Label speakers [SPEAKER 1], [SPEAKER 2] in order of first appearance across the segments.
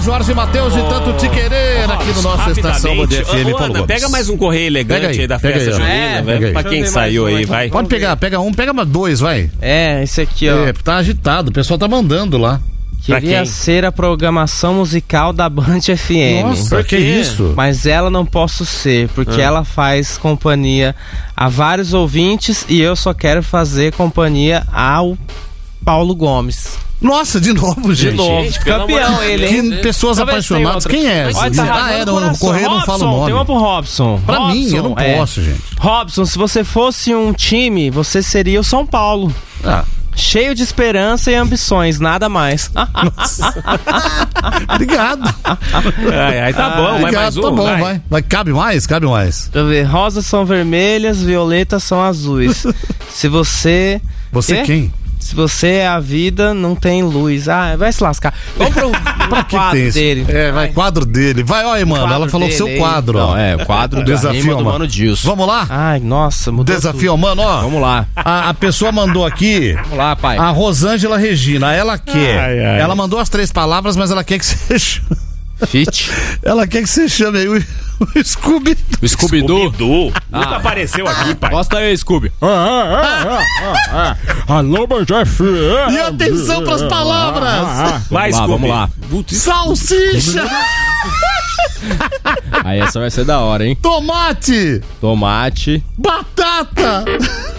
[SPEAKER 1] Jorge Matheus de Tanto Te Querer aqui no nosso Estação Band FM.
[SPEAKER 2] Ana, pega mais um correio elegante aí da festa junina, velho. Pra quem saiu aí, vai.
[SPEAKER 1] Pode pegar, pega dois, vai.
[SPEAKER 3] Esse aqui, ó.
[SPEAKER 1] Tá agitado, o pessoal tá mandando lá.
[SPEAKER 3] Queria ser a programação musical da Band FM.
[SPEAKER 1] Nossa, que isso?
[SPEAKER 3] Mas ela não posso ser, porque ela faz companhia a vários ouvintes e eu só quero fazer companhia ao Paulo Gomes.
[SPEAKER 1] Nossa, de novo, gente.
[SPEAKER 3] De novo, gente, campeão ele, hein?
[SPEAKER 1] Que pessoas apaixonadas. Quem é? No Correio não fala o nome.
[SPEAKER 3] Tem uma pro Robson.
[SPEAKER 1] Pra mim, eu não posso, gente.
[SPEAKER 3] Robson, se você fosse um time, você seria o São Paulo. Cheio de esperança e ambições, nada mais.
[SPEAKER 1] Obrigado.
[SPEAKER 2] Tá bom, vai mais um.
[SPEAKER 1] Tá bom, vai. Cabe mais?
[SPEAKER 3] Deixa eu ver. Rosas são vermelhas, violetas são azuis. Se você...
[SPEAKER 1] Você quem?
[SPEAKER 3] Se você é a vida, não tem luz. Vai se lascar. Vamos pro quadro dele.
[SPEAKER 1] Vai, quadro dele. Vai, ó aí, mano. Ela falou seu quadro.
[SPEAKER 2] Não, o quadro do desafio do Mano Dilson.
[SPEAKER 1] Vamos lá?
[SPEAKER 3] Ai, nossa, mudou
[SPEAKER 1] desafio, tudo. Mano, ó.
[SPEAKER 2] Vamos lá.
[SPEAKER 1] A pessoa mandou aqui.
[SPEAKER 2] Vamos lá, pai.
[SPEAKER 1] A Rosângela Regina, ela quer. Ela mandou as 3 palavras, mas ela quer que você chame.
[SPEAKER 2] Fit.
[SPEAKER 1] Ela quer que você chame aí o Scooby.
[SPEAKER 2] O Scooby-Doo?
[SPEAKER 4] Nunca apareceu aqui, pai.
[SPEAKER 2] Mostra aí, Scooby.
[SPEAKER 4] Alô, Band FM.
[SPEAKER 1] E atenção pras palavras.
[SPEAKER 2] Vai, Scooby. Vamos lá.
[SPEAKER 1] Salsicha.
[SPEAKER 2] Aí essa vai ser da hora, hein?
[SPEAKER 1] Tomate.
[SPEAKER 2] Batata.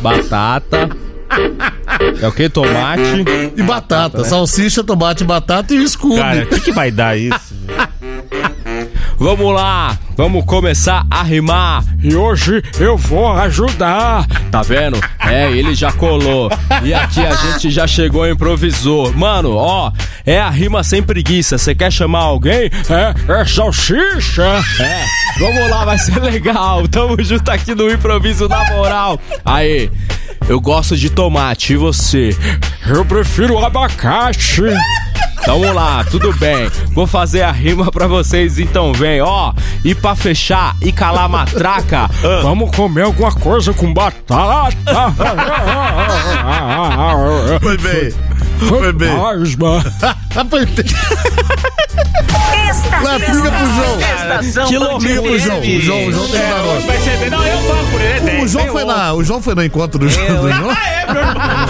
[SPEAKER 2] É o que? Tomate
[SPEAKER 1] e batata. Salsicha, tomate, batata e o Scooby.
[SPEAKER 4] Cara, o que vai dar isso?
[SPEAKER 2] Vamos lá, vamos começar a rimar.
[SPEAKER 4] E hoje eu vou ajudar.
[SPEAKER 2] Tá vendo? Ele já colou. E aqui a gente já chegou e improvisou. Mano, ó, é a rima sem preguiça. Você quer chamar alguém?
[SPEAKER 4] É salsicha.
[SPEAKER 2] Vamos lá, vai ser legal. Tamo junto aqui no improviso na moral. Aí, eu gosto de tomate, e você?
[SPEAKER 4] Eu prefiro abacate.
[SPEAKER 2] Vamos lá, tudo bem. Vou fazer a rima pra vocês, então vem, ó. E pra fechar e calar a matraca,
[SPEAKER 4] vamos comer alguma coisa com batata.
[SPEAKER 1] Foi bem.
[SPEAKER 4] Foi bem.
[SPEAKER 1] Foi bem. Liga pro João.
[SPEAKER 3] Que loucura
[SPEAKER 1] pro João. O João tem
[SPEAKER 4] Vai ser bem. Não, eu falo por ele.
[SPEAKER 1] O João foi no encontro do João.